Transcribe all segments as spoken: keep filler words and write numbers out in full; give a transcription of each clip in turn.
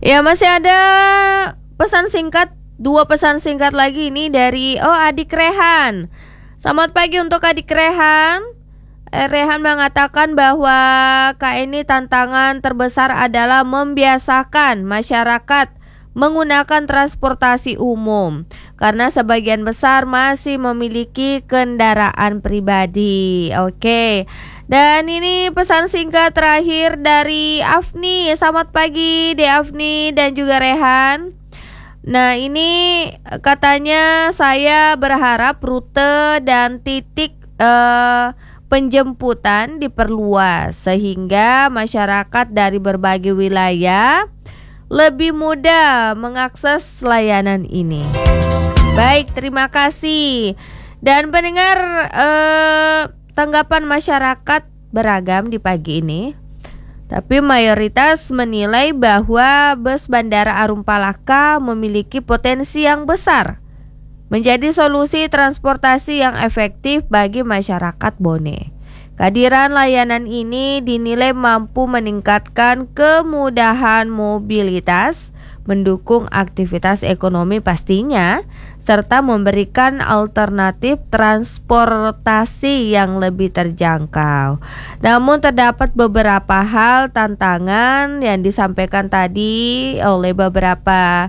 Ya, masih ada pesan singkat, dua pesan singkat lagi ini dari oh Adik Rehan. Selamat pagi untuk Adik Rehan. Eh, Rehan mengatakan bahwa kali ini tantangan terbesar adalah membiasakan masyarakat menggunakan transportasi umum karena sebagian besar masih memiliki kendaraan pribadi. Oke. Dan ini pesan singkat terakhir dari Afni. Selamat pagi De Afni dan juga Rehan. Nah, ini katanya saya berharap rute dan titik eh, penjemputan diperluas sehingga masyarakat dari berbagai wilayah lebih mudah mengakses layanan ini. Baik, terima kasih. Dan pendengar, eh, tanggapan masyarakat beragam di pagi ini. Tapi mayoritas menilai bahwa bus Bandara Arumpalaka memiliki potensi yang besar menjadi solusi transportasi yang efektif bagi masyarakat Bone. Kehadiran layanan ini dinilai mampu meningkatkan kemudahan mobilitas, mendukung aktivitas ekonomi pastinya, serta memberikan alternatif transportasi yang lebih terjangkau. Namun terdapat beberapa hal tantangan yang disampaikan tadi oleh beberapa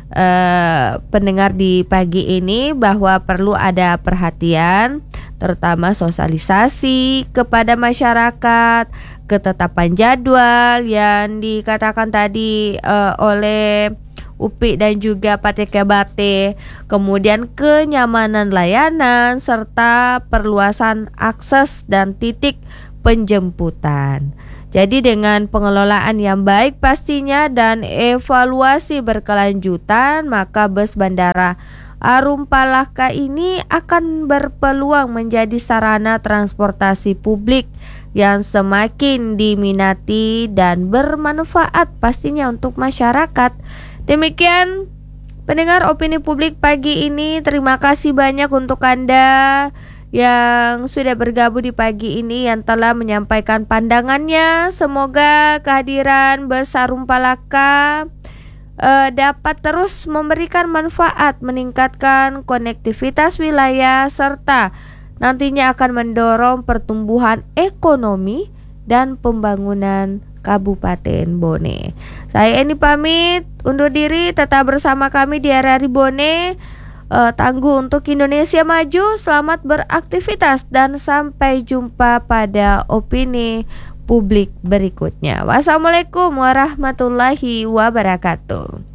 Uh, pendengar di pagi ini bahwa perlu ada perhatian, terutama sosialisasi kepada masyarakat, ketetapan jadwal yang dikatakan tadi uh, oleh Upi dan juga Pate Kebate, kemudian kenyamanan layanan serta perluasan akses dan titik penjemputan. Jadi dengan pengelolaan yang baik pastinya dan evaluasi berkelanjutan, maka bus Bandara Arumpalaka ini akan berpeluang menjadi sarana transportasi publik yang semakin diminati dan bermanfaat pastinya untuk masyarakat. Demikian pendengar opini publik pagi ini. Terima kasih banyak untuk Anda yang sudah bergabung di pagi ini, yang telah menyampaikan pandangannya. Semoga kehadiran bus Arumpalaka uh, dapat terus memberikan manfaat, meningkatkan konektivitas wilayah, serta nantinya akan mendorong pertumbuhan ekonomi dan pembangunan Kabupaten Bone. Saya Eni pamit undur diri, tetap bersama kami di R R I Bone. Uh, tangguh untuk Indonesia Maju. Selamat beraktivitas dan sampai jumpa pada opini publik berikutnya. Wassalamualaikum warahmatullahi wabarakatuh.